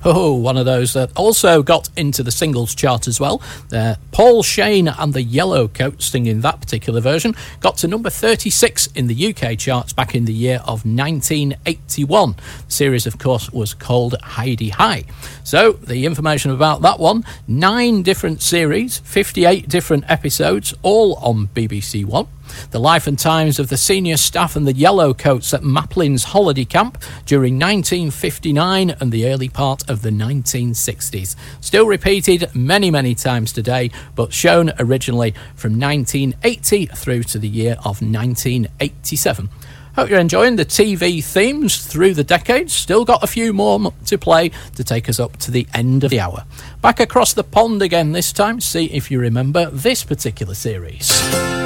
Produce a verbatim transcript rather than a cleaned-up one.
Oh, one of those that also got into the singles chart as well. Uh, Paul Shane and the Yellow Coats singing that particular version got to number thirty-six in the U K charts back in the year of nineteen eighty-one. The series, of course, was called Heidi High. So, the information about that one, nine different series, fifty-eight different episodes, all on B B C One. The life and times of the senior staff and the Yellow Coats at Maplin's holiday camp during nineteen fifty-nine and the early part of the nineteen sixties. Still repeated many, many times today, but shown originally from nineteen eighty through to the year of nineteen eighty-seven. Hope you're enjoying the T V themes through the decades. Still got a few more to play to take us up to the end of the hour. Back across the pond again this time, see if you remember this particular series.